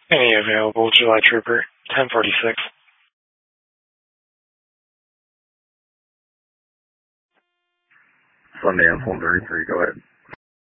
Any available July Trooper, 1046. Sundance 133, go ahead.